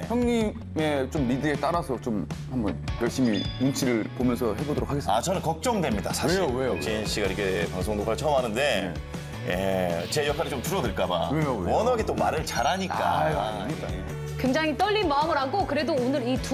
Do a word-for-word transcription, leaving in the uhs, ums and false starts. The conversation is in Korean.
형님의 좀 리드에 따라서 좀 한번 열심히 눈치를 보면서 해보도록 하겠습니다. 아, 저는 걱정됩니다, 사실. 왜요, 왜요, 왜요? 지인 씨가 이렇게 방송 녹화를 처음 하는데, 예, 제 역할이 좀 줄어들까봐. 왜요, 왜요? 워낙에 또 말을 잘하니까. 아유, 아닙니다. 굉장히 떨린 마음을 안고 그래도 오늘 이 두